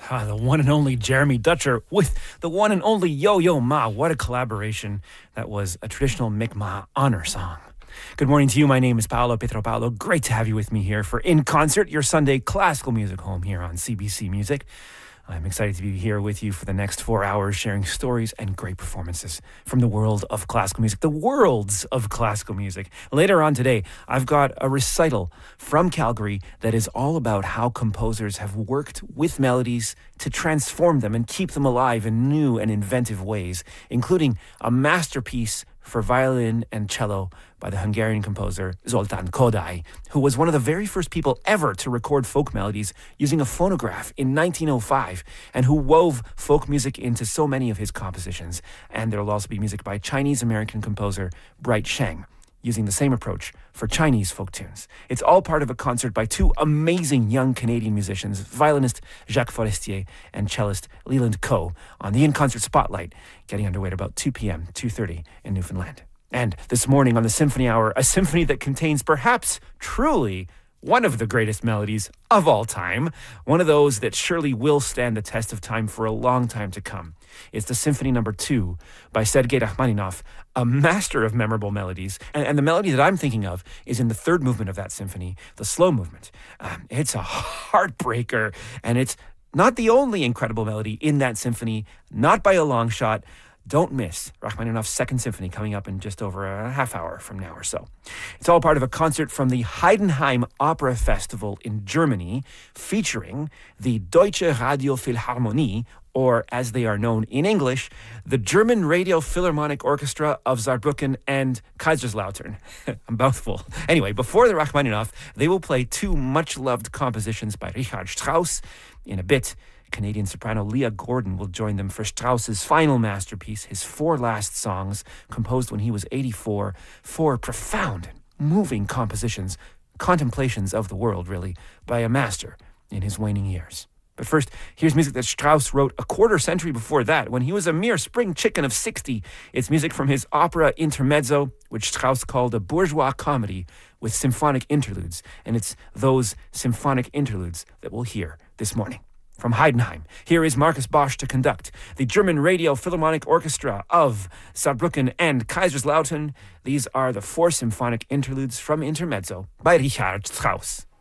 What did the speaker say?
The one and only Jeremy Dutcher with the one and only Yo-Yo Ma. What a collaboration. That was a traditional Mi'kmaq honor song. Good morning to you. My name is Paolo Pietropalo. Great to have you with me here for In Concert, your Sunday classical music home here on CBC Music. I'm excited to be here with you for the next 4 hours, sharing stories and great performances from the world of classical music, the worlds of classical music. Later on today, I've got a recital from Calgary that is all about how composers have worked with melodies to transform them and keep them alive in new and inventive ways, including a masterpiece for violin and cello by the Hungarian composer Zoltán Kodály, who was one of the very first people ever to record folk melodies using a phonograph in 1905, and who wove folk music into so many of his compositions. And there will also be music by Chinese-American composer Bright Sheng, using the same approach for Chinese folk tunes. It's all part of a concert by two amazing young Canadian musicians, violinist Jacques Forestier and cellist Leland Coe, on the In Concert Spotlight, getting underway at about 2 p.m., 2:30 in Newfoundland. And this morning on the Symphony Hour, a symphony that contains perhaps truly one of the greatest melodies of all time, one of those that surely will stand the test of time for a long time to come. It's the Symphony No. 2 by Sergei Rachmaninoff, a master of memorable melodies. And the melody that I'm thinking of is in the third movement of that symphony, the slow movement. It's a heartbreaker, and it's not the only incredible melody in that symphony, not by a long shot. Don't miss Rachmaninoff's Second Symphony coming up in just over a half hour from now or so. It's all part of a concert from the Heidenheim Opera Festival in Germany, featuring the Deutsche Radio Philharmonie, or as they are known in English, the German Radio Philharmonic Orchestra of Saarbrücken and Kaiserslautern. A mouthful. Anyway, before the Rachmaninoff, they will play two much-loved compositions by Richard Strauss. In a bit, Canadian soprano Leah Gordon will join them for Strauss's final masterpiece, his four last songs, composed when he was 84, four profound, moving compositions, contemplations of the world, really, by a master in his waning years. But first, here's music that Strauss wrote a quarter century before that, when he was a mere spring chicken of 60. It's music from his opera Intermezzo, which Strauss called a bourgeois comedy with symphonic interludes. And it's those symphonic interludes that we'll hear this morning. From Heidenheim, here is Markus Bosch to conduct the German Radio Philharmonic Orchestra of Saarbrücken and Kaiserslautern. These are the four symphonic interludes from Intermezzo by Richard Strauss.